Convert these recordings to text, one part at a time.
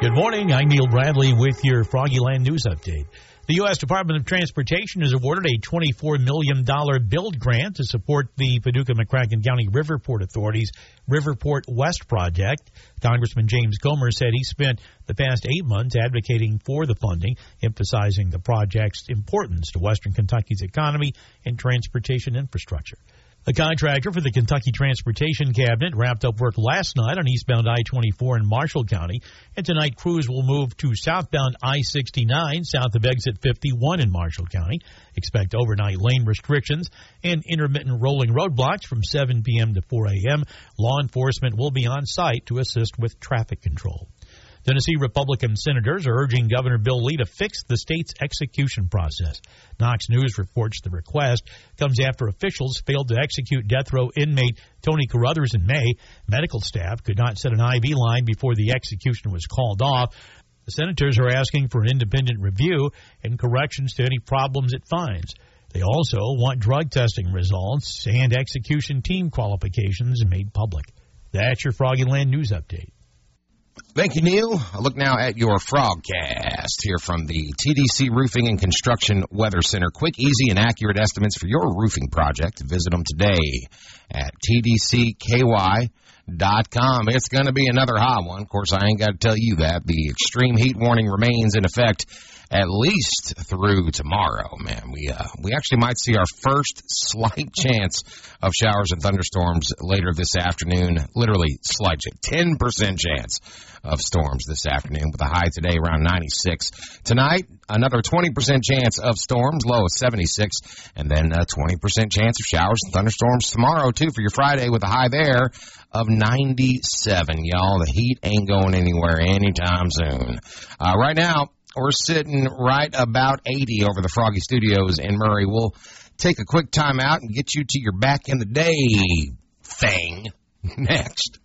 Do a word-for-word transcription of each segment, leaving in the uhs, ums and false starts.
Good morning. I'm Neil Bradley with your Froggy Land News Update. The U S Department of Transportation has awarded a twenty-four million dollars build grant to support the Paducah-McCracken County Riverport Authority's Riverport West project. Congressman James Comer said he spent the past eight months advocating for the funding, emphasizing the project's importance to Western Kentucky's economy and transportation infrastructure. The contractor for the Kentucky Transportation Cabinet wrapped up work last night on eastbound I twenty-four in Marshall County, and tonight crews will move to southbound I sixty-nine south of exit fifty-one in Marshall County. Expect overnight lane restrictions and intermittent rolling roadblocks from seven p.m. to four a.m. Law enforcement will be on site to assist with traffic control. Tennessee Republican senators are urging Governor Bill Lee to fix the state's execution process. Knox News reports the request comes after officials failed to execute death row inmate Tony Carruthers in May. Medical staff could not set an I V line before the execution was called off. The senators are asking for an independent review and corrections to any problems it finds. They also want drug testing results and execution team qualifications made public. That's your Froggy Land News Update. Thank you, Neil. I look now at your Frogcast here from the T D C Roofing and Construction Weather Center. Quick, easy, and accurate estimates for your roofing project. Visit them today at T D C K Y dot com. It's going to be another hot one. Of course, I ain't got to tell you that. The extreme heat warning remains in effect at least through tomorrow. Man, we uh, we actually might see our first slight chance of showers and thunderstorms later this afternoon. Literally slight chance, ten percent chance of storms this afternoon, with a high today around ninety-six. Tonight, another twenty percent chance of storms, low of seventy-six, and then a twenty percent chance of showers and thunderstorms tomorrow, too, for your Friday, with a high there of ninety-seven. Y'all, the heat ain't going anywhere anytime soon. Uh, right now, we're sitting right about eighty over the Froggy Studios in Murray. We'll take a quick time out and get you to your back in the day thing next.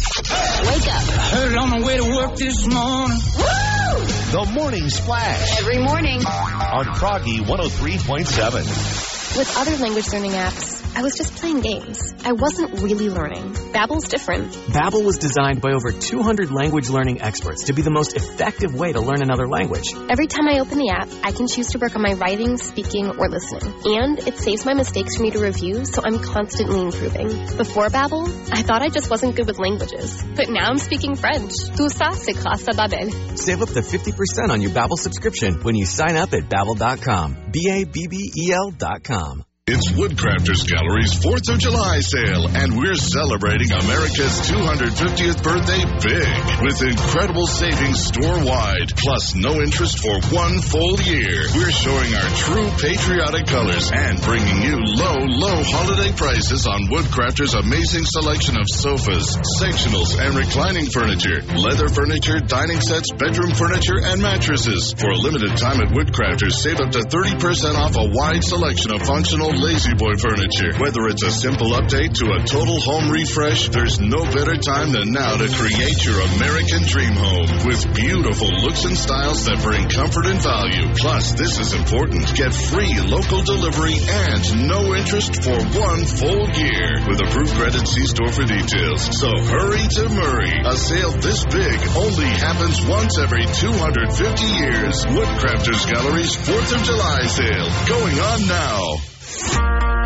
Wake up. Heard it on the way to work this morning. Woo! The Morning Splash. Every morning. On Froggy one oh three point seven. With other language learning apps, I was just playing games. I wasn't really learning. Babbel's different. Babbel was designed by over two hundred language learning experts to be the most effective way to learn another language. Every time I open the app, I can choose to work on my writing, speaking, or listening. And it saves my mistakes for me to review, so I'm constantly improving. Before Babbel, I thought I just wasn't good with languages. But now I'm speaking French. Tout ça, c'est grâce à Babbel. Save up to fifty percent on your Babbel subscription when you sign up at Babbel dot com. B A B B E L dot com. It's Woodcrafters Gallery's fourth of July sale, and we're celebrating America's two hundred fiftieth birthday big with incredible savings store-wide, plus no interest for one full year. We're showing our true patriotic colors and bringing you low, low holiday prices on Woodcrafters' amazing selection of sofas, sectionals, and reclining furniture, leather furniture, dining sets, bedroom furniture, and mattresses. For a limited time at Woodcrafters, save up to thirty percent off a wide selection of functional Lazy Boy furniture. Whether it's a simple update to a total home refresh, there's no better time than now to create your American dream home with beautiful looks and styles that bring comfort and value. Plus, this is important, get free local delivery and no interest for one full year. With approved credit, see store for details. So hurry to Murray. A sale this big only happens once every two hundred fifty years. Woodcrafters Gallery's fourth of July sale, going on now.